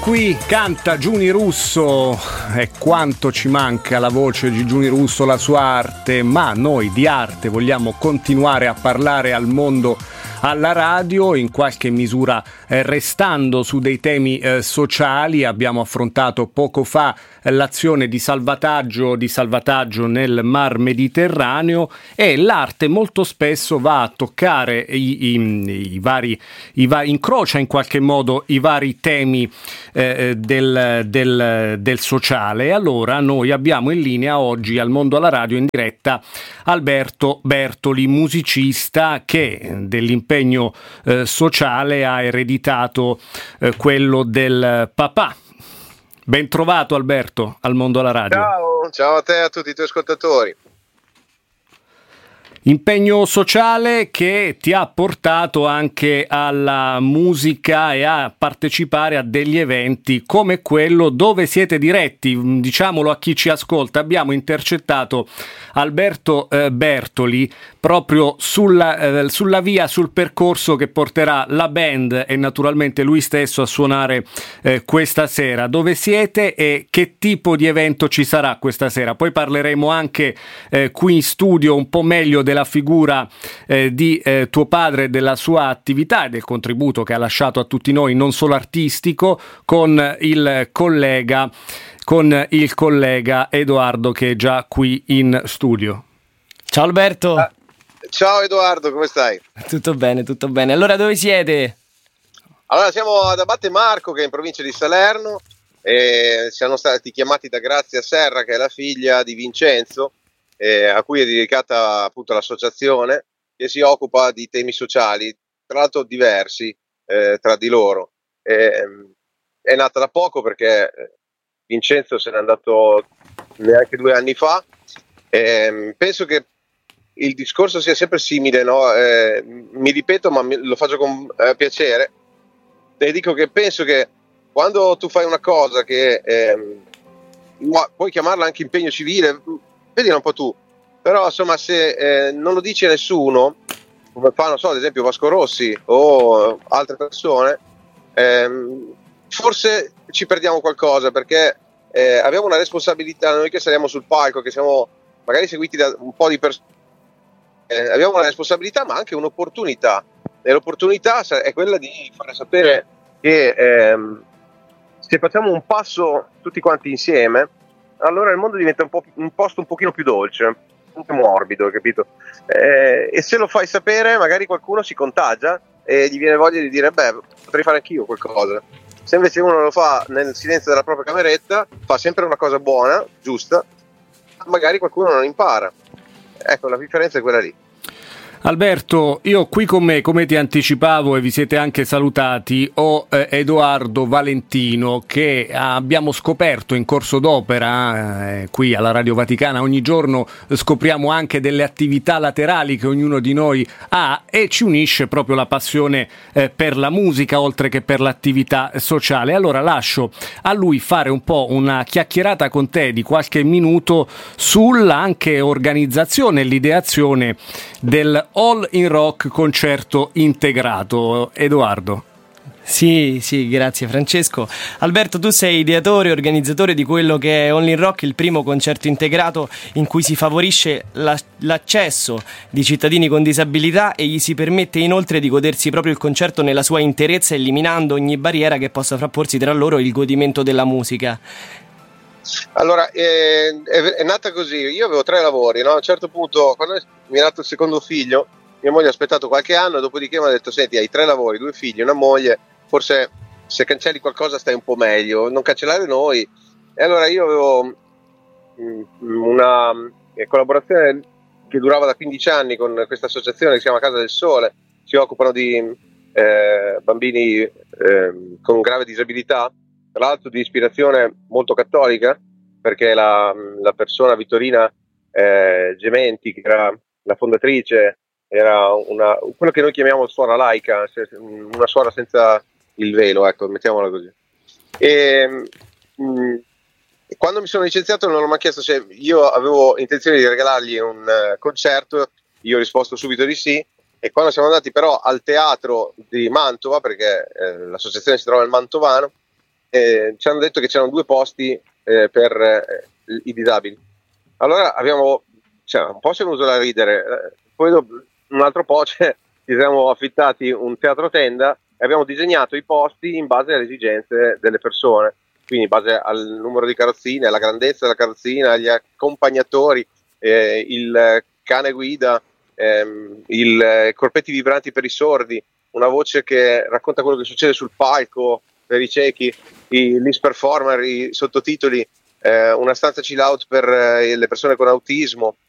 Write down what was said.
qui, canta Giuni Russo e quanto ci manca la voce di Giuni Russo, la sua arte, ma noi di arte vogliamo continuare a parlare al mondo alla radio, in qualche misura restando su dei temi sociali. Abbiamo affrontato poco fa l'azione di salvataggio nel Mar Mediterraneo, e l'arte molto spesso va a toccare incrocia in qualche modo i vari temi del sociale. E allora noi abbiamo in linea oggi al Mondo alla Radio in diretta Alberto Bertoli, musicista che dell'impegno sociale ha ereditato quello del papà. Ben trovato Alberto al Mondo alla Radio. Ciao a te e a tutti i tuoi ascoltatori. Impegno sociale che ti ha portato anche alla musica e a partecipare a degli eventi come quello dove siete diretti. Diciamolo a chi ci ascolta, abbiamo intercettato Alberto Bertoli proprio sulla via, sul percorso che porterà la band e naturalmente lui stesso a suonare questa sera. Dove siete e che tipo di evento ci sarà questa sera? Poi parleremo anche qui in studio un po' meglio della figura di tuo padre e della sua attività e del contributo che ha lasciato a tutti noi, non solo artistico, con il collega Edoardo che è già qui in studio. Ciao Alberto. Ciao Edoardo, come stai? Tutto bene, tutto bene. Allora dove siete? Allora siamo ad Abate Marco, che è in provincia di Salerno, e siamo stati chiamati da Grazia Serra, che è la figlia di Vincenzo, a cui è dedicata appunto l'associazione che si occupa di temi sociali, tra l'altro diversi tra di loro. È nata da poco perché Vincenzo se n'è andato neanche 2 anni fa. Penso che il discorso sia sempre simile, no? Mi ripeto, ma lo faccio con piacere. E dico che penso che quando tu fai una cosa che puoi chiamarla anche impegno civile, vedila un po' tu, però insomma se non lo dice nessuno, come fa, non so, ad esempio Vasco Rossi o altre persone, forse ci perdiamo qualcosa, perché abbiamo una responsabilità, noi che saliamo sul palco, che siamo magari seguiti da un po' di persone, abbiamo una responsabilità ma anche un'opportunità, e l'opportunità è quella di fare sapere che se facciamo un passo tutti quanti insieme, allora il mondo diventa un posto un pochino più dolce, un po' morbido, capito? E se lo fai sapere, magari qualcuno si contagia e gli viene voglia di dire potrei fare anch'io qualcosa. Se invece uno lo fa nel silenzio della propria cameretta, fa sempre una cosa buona, giusta, magari qualcuno non impara. Ecco, la differenza è quella lì. Alberto, io qui con me, come ti anticipavo e vi siete anche salutati, ho Edoardo Valentino, che abbiamo scoperto in corso d'opera qui alla Radio Vaticana. Ogni giorno scopriamo anche delle attività laterali che ognuno di noi ha, e ci unisce proprio la passione per la musica oltre che per l'attività sociale. Allora lascio a lui fare un po' una chiacchierata con te di qualche minuto sulla anche organizzazione e l'ideazione del All in Rock concerto integrato. Edoardo. Sì, grazie Francesco. Alberto, tu sei ideatore e organizzatore di quello che è All in Rock, il primo concerto integrato in cui si favorisce l'accesso di cittadini con disabilità e gli si permette inoltre di godersi proprio il concerto nella sua interezza, eliminando ogni barriera che possa frapporsi tra loro e il godimento della musica. Allora, è nata così. Io avevo 3 lavori, no? A un certo punto, quando mi è nato il secondo figlio, mia moglie ha aspettato qualche anno, dopodiché mi ha detto: senti, hai 3 lavori, 2 figli, una moglie, forse se cancelli qualcosa stai un po' meglio, non cancellare noi. E allora io avevo una collaborazione che durava da 15 anni con questa associazione che si chiama Casa del Sole, si occupano di bambini con grave disabilità, tra l'altro di ispirazione molto cattolica, perché la persona Vittorina Gementi, che era la fondatrice, era quello che noi chiamiamo suora laica, una suora senza il velo, ecco, mettiamola così. E quando mi sono licenziato non ho mai chiesto se io avevo intenzione di regalargli un concerto, io ho risposto subito di sì. E quando siamo andati però al teatro di Mantova, perché l'associazione si trova nel Mantovano, ci hanno detto che c'erano 2 posti per i disabili. Allora un po' ci è venuto da ridere, poi un altro po' ci siamo affittati un teatro tenda e abbiamo disegnato i posti in base alle esigenze delle persone, quindi in base al numero di carrozzine, alla grandezza della carrozzina, agli accompagnatori, il cane guida, i corpetti vibranti per i sordi, una voce che racconta quello che succede sul palco per i ciechi, gli performer, i sottotitoli, una stanza chill out per le persone con autismo,